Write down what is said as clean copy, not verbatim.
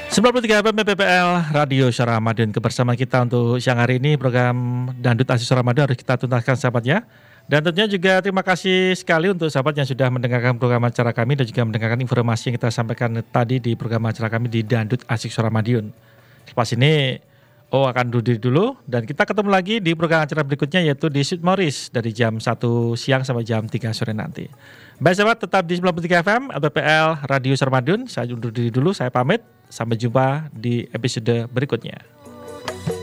93 FM PPL Radio Suara Ramadan. Kebersamaan kita untuk siang hari ini program Dangdut Asik Suara Ramadan harus kita tuntaskan sahabatnya. Dan tentunya juga terima kasih sekali untuk sahabat yang sudah mendengarkan program acara kami dan juga mendengarkan informasi yang kita sampaikan tadi di program acara kami di Dangdut Asik Suara Ramadan. Lepas ini akan duduk dulu dan kita ketemu lagi di program acara berikutnya yaitu di Sweet Morris dari jam 1 siang sampai jam 3 sore nanti. Baik sahabat, tetap di 93 FM LPPL Radio Suara Ramadan. Saya undur diri dulu, saya pamit. Sampai jumpa di episode berikutnya.